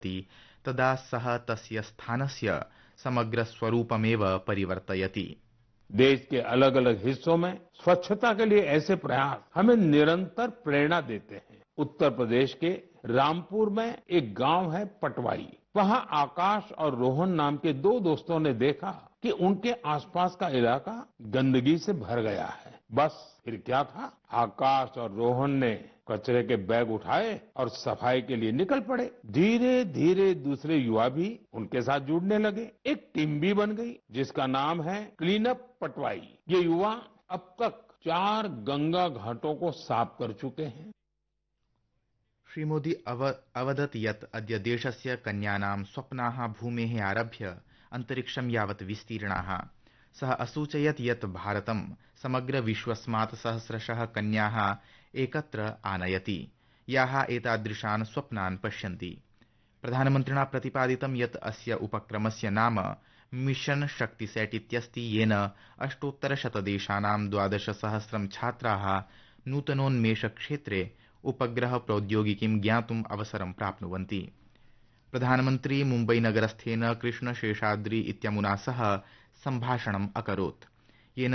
तदा सः तस्य स्थानस्य समग्रस्वरूपमेव परिवर्तयति। देश के अलग अलग हिस्सों में स्वच्छता के लिए ऐसे प्रयास हमें निरंतर प्रेरणा देते हैं। उत्तर प्रदेश के रामपुर में एक गांव है पटवाई। वहां आकाश और रोहन नाम के दो दोस्तों ने देखा कि उनके आसपास का इलाका गंदगी से भर गया है। बस फिर क्या था, आकाश और रोहन ने कचरे के बैग उठाए और सफाई के लिए निकल पड़े। धीरे धीरे दूसरे युवा भी उनके साथ जुड़ने लगे। एक टीम भी बन गई जिसका नाम है क्लीन अप पटवाई। ये युवा अब तक 4 गंगा घाटों को साफ कर चुके हैं। श्रीमोदी अवदत् यत् अद्य देशस्य कन्यानां स्वप्नाः भूमेः आरभ्य अन्तरिक्षं यावत् विस्तीर्णाः। सः असूचयत् यत् भारतं समग्र विश्वस्मात् सहस्रशः कन्याः एकत्र आनयति, याः एतादृशान् स्वप्नान् पश्यन्ति। प्रधानमन्त्रिणा प्रतिपादितं यत् अस्य उपक्रमस्य नाम मिशन शक्तिसेट् इत्यस्ति, येन 8,100 देशानां 12,000 छात्राः नूतनोन्मेषक्षेत्रे उपग्रह प्रौद्योगिकीं ज्ञातुम् अवसरं प्राप्नुवन्ति। प्रधानमन्त्री मुम्बईनगरस्थेन कृष्णशेषाद्रि इत्यमुना सह सम्भाषणम् अकरोत्, येन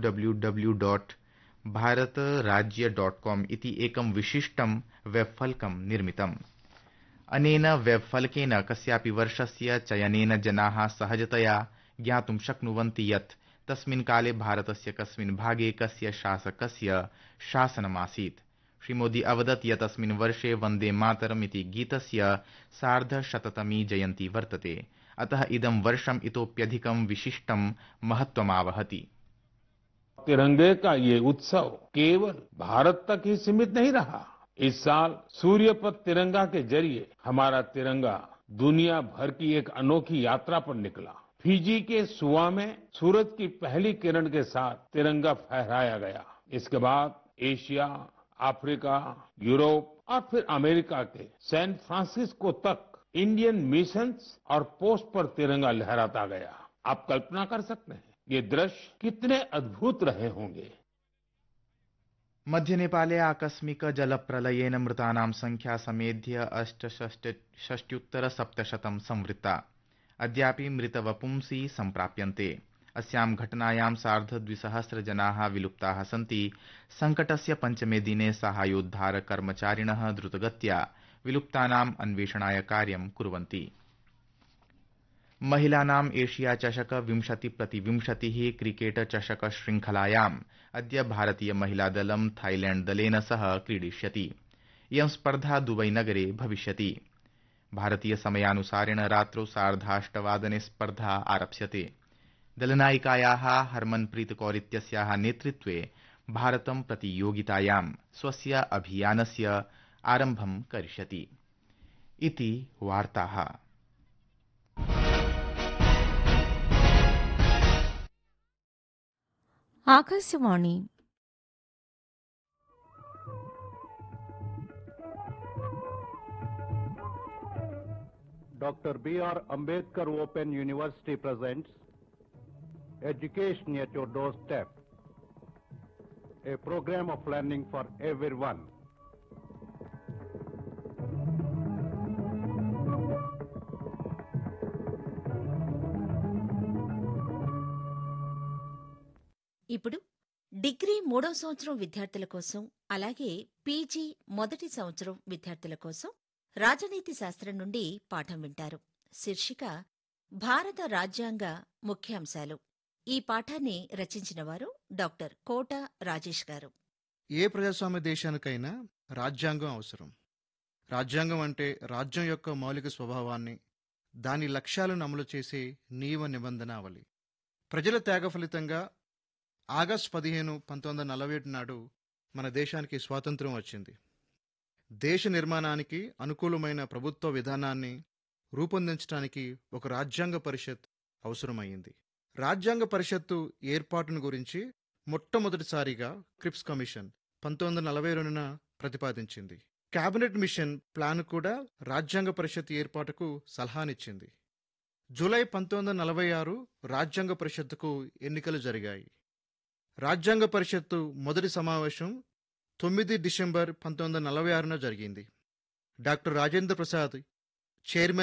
www.bharatrajya.com इति एकं विशिष्टं वेबफलकं निर्मितम्। अनेन वेबफलकेन कस्यापि वर्षस्य चयनेन जनाः सहजतया ज्ञातुं शक्नुवन्ति यत् तस्मिन् काले भारतस्य कस्मिन् भागे कस्य शासकस्य शासनमासीत्। श्रीमोदी अवदत् यत् अस्मिन् वर्षे वन्दे मातरम् इति गीतस्य 150तमी जयन्ती वर्तते, अतः इदं वर्षम् इतोप्यधिकं विशिष्टं महत्त्वमावहति। तिरंगे का ये उत्सव केवल भारत तक ही सीमित नहीं रहा। इस साल सूर्य पर तिरंगा के जरिए हमारा तिरंगा दुनिया भर की एक अनोखी यात्रा पर निकला। फिजी के सुआ में सूरज की पहली किरण के साथ तिरंगा फहराया गया। इसके बाद एशिया, अफ्रीका, यूरोप और फिर अमेरिका के सैन फ्रांसिस्को तक इंडियन मिशंस और पोस्ट पर तिरंगा लहराता गया। आप कल्पना कर सकते हैं ये दृश्य कितने अद्भुत रहे होंगे। मध्य नेपाले आकस्मिक जलप्रलयेन मृतानां संख्या समेध्य 68,700 संवृत्ता। अद्यापि मृतवपुंसि सम्प्राप्यन्ते। अस्यां घटनायां 2,200 जनाः विलुप्ताः सन्ति। संकटस्य पञ्चमे दिने साहाय्योद्धार कर्मचारिणः द्रुतगत्या विलुप्तानाम् अन्वेषणाय कार्यं कुर्वन्ति। महिलानाम् एशिया चषक 20x20 क्रिकेट चषक श्रृंखलायाम् अद्य भारतीय महिलादलं थाईलैंड दलेन सह क्रीडिष्यति। इयं स्पर्धा दुबई नगरे भविष्यति। भारतीय समयानुसारेण रात्रौ 8:30 स्पर्धा आरप्स्यते। दलनायिकायाः हरमनप्रीत कौर इत्यस्याः नेतृत्वे भारतं प्रतियोगितायां स्वस्य अभियानस्य आरम्भं करिष्यति। इति वार्ताः। Akashvani Dr. B.R. Ambedkar Open University presents Education at Your Doorstep, a program of learning for everyone. ఇప్పుడు డిగ్రీ 3వ సంవత్సరం విద్యార్థుల కోసం, అలాగే పీజీ మొదటి సంవత్సరం విద్యార్థుల కోసం రాజనీతి శాస్త్రం నుండి పాఠం వింటారు. శీర్షిక భారత రాజ్యాంగ ముఖ్యాంశాలు. ఈ పాఠాన్ని రచించిన వారు డాక్టర్ కోట రాజేష్ గారు. ఏ ప్రజాస్వామ్య దేశానికైనా రాజ్యాంగం అవసరం. రాజ్యాంగం అంటే రాజ్యం యొక్క మౌలిక స్వభావాన్ని, దాని లక్ష్యాలను అమలు చేసే నియమ నిబంధనావళి. ప్రజల త్యాగ ఫలితంగా ఆగస్టు 15, 1947 నాడు మన దేశానికి స్వాతంత్ర్యం వచ్చింది. దేశ నిర్మాణానికి అనుకూలమైన ప్రభుత్వ విధానాన్ని రూపొందించడానికి ఒక రాజ్యాంగ పరిషత్ అవసరమైంది. రాజ్యాంగ పరిషత్తు ఏర్పాటును గురించి మొట్టమొదటిసారిగా క్రిప్స్ కమిషన్ 1942న ప్రతిపాదించింది. కేబినెట్ మిషన్ ప్లాన్ కూడా రాజ్యాంగ పరిషత్ ఏర్పాటుకు సలహానిచ్చింది. జూలై 1946 రాజ్యాంగ పరిషత్తుకు ఎన్నికలు జరిగాయి. రాజ్యాంగ పరిషత్తు మొదటి సమావేశం 9 డిసెంబర్ 1946న జరిగింది. Doctor Rajendra Prasad chairman